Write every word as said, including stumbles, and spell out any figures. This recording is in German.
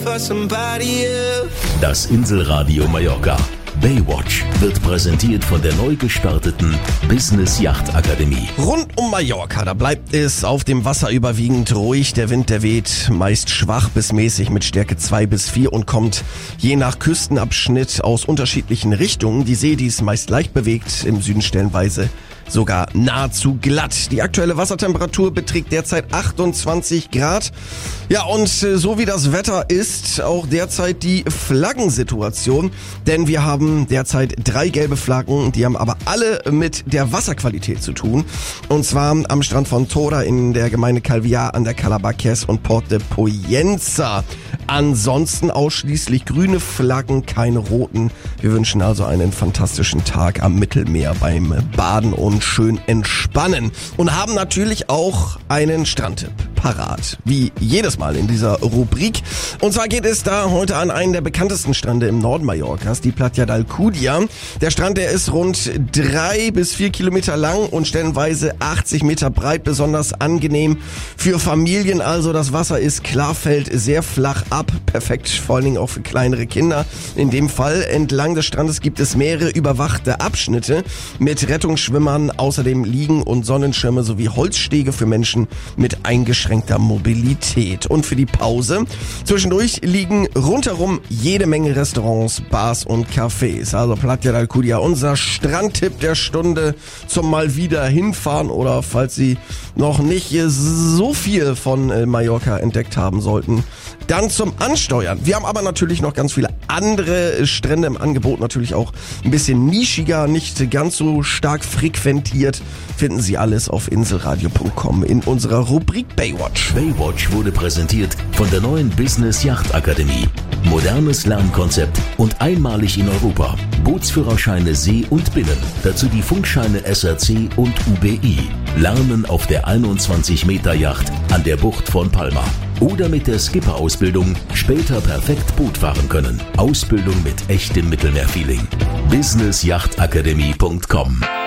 Das Inselradio Mallorca Baywatch wird präsentiert von der neu gestarteten Business Yacht Akademie. Rund um Mallorca, da bleibt es auf dem Wasser überwiegend ruhig. Der Wind, der weht meist schwach bis mäßig mit Stärke zwei bis vier und kommt je nach Küstenabschnitt aus unterschiedlichen Richtungen. Die See, die ist meist leicht bewegt, im Süden stellenweise sogar nahezu glatt. Die aktuelle Wassertemperatur beträgt derzeit achtundzwanzig Grad. Ja, und so wie das Wetter ist, auch derzeit die Flaggensituation. Denn wir haben derzeit drei gelbe Flaggen, die haben aber alle mit der Wasserqualität zu tun. Und zwar am Strand von Tora in der Gemeinde Calvià an der Calabaqués und Port de Poyenza. Ansonsten ausschließlich grüne Flaggen, keine roten. Wir wünschen also einen fantastischen Tag am Mittelmeer beim Baden und schön entspannen. Und haben natürlich auch einen Strandtipp parat, wie jedes Mal in dieser Rubrik. Und zwar geht es da heute an einen der bekanntesten Strände im Norden Mallorcas, die Platja d'Alcúdia. Der Strand, der ist rund drei bis vier Kilometer lang und stellenweise achtzig Meter breit, besonders angenehm für Familien. Also das Wasser ist klar, fällt sehr flach ab, perfekt vor allen Dingen auch für kleinere Kinder. In dem Fall entlang des Strandes gibt es mehrere überwachte Abschnitte mit Rettungsschwimmern, außerdem Liegen und Sonnenschirme sowie Holzstege für Menschen mit eingeschränkter Mobilität. Und für die Pause zwischendurch liegen rundherum jede Menge Restaurants, Bars und Cafés. Also Platja d'Alcúdia, unser Strandtipp der Stunde zum mal wieder hinfahren oder falls Sie noch nicht so viel von Mallorca entdeckt haben sollten, dann zum Ansteuern. Wir haben aber natürlich noch ganz viele andere Strände im Angebot, natürlich auch ein bisschen nischiger, nicht ganz so stark frequentiert. Finden Sie alles auf inselradio punkt com in unserer Rubrik Baywatch. Baywatch wurde präsentiert von der neuen Business Yacht Akademie. Modernes Lernkonzept und einmalig in Europa. Bootsführerscheine See und Binnen. Dazu die Funkscheine S R C und U B I. Lernen auf der einundzwanzig Meter Yacht an der Bucht von Palma. Oder mit der Skipper-Ausbildung später perfekt Boot fahren können. Ausbildung mit echtem Mittelmeerfeeling. business yacht akademie punkt com